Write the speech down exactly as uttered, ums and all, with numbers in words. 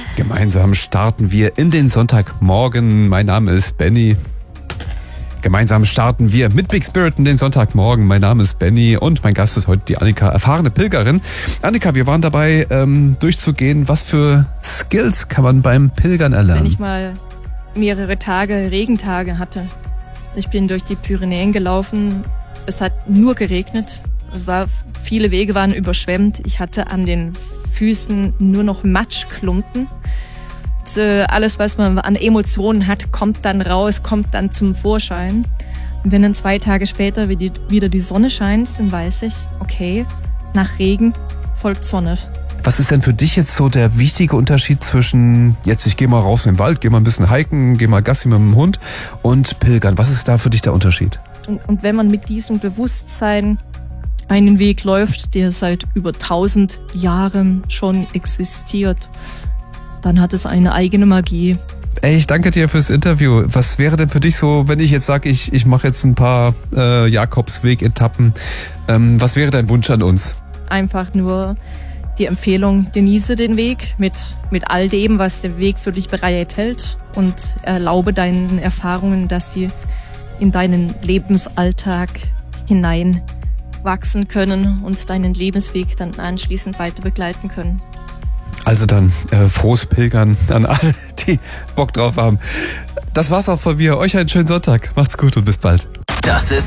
Gemeinsam starten wir in den Sonntagmorgen. Mein Name ist Benny. Gemeinsam starten wir mit Big Spirit in den Sonntagmorgen. Mein Name ist Benny und mein Gast ist heute die Annika, erfahrene Pilgerin. Annika, wir waren dabei, ähm, durchzugehen, was für Skills kann man beim Pilgern erlernen? Wenn ich mal mehrere Tage, Regentage hatte. Ich bin durch die Pyrenäen gelaufen. Es hat nur geregnet. Es war, viele Wege waren überschwemmt. Ich hatte an den Füßen nur noch Matschklumpen. Und, äh, alles, was man an Emotionen hat, kommt dann raus, kommt dann zum Vorschein. Und wenn dann zwei Tage später wieder die Sonne scheint, dann weiß ich, okay, nach Regen folgt Sonne. Was ist denn für dich jetzt so der wichtige Unterschied zwischen, jetzt ich gehe mal raus in den Wald, gehe mal ein bisschen hiken, gehe mal Gassi mit dem Hund und Pilgern? Was ist da für dich der Unterschied? Und, und wenn man mit diesem Bewusstsein einen Weg läuft, der seit über tausend Jahren schon existiert, dann hat es eine eigene Magie. Ey, ich danke dir fürs Interview. Was wäre denn für dich so, wenn ich jetzt sage, ich, ich mache jetzt ein paar äh, Jakobsweg-Etappen, ähm, was wäre dein Wunsch an uns? Einfach nur die Empfehlung, genieße den Weg mit, mit all dem, was der Weg für dich bereithält und erlaube deinen Erfahrungen, dass sie in deinen Lebensalltag hinein wachsen können und deinen Lebensweg dann anschließend weiter begleiten können. Also dann äh, frohes Pilgern an alle, die Bock drauf haben. Das war's auch von mir. Euch einen schönen Sonntag. Macht's gut und bis bald. Das ist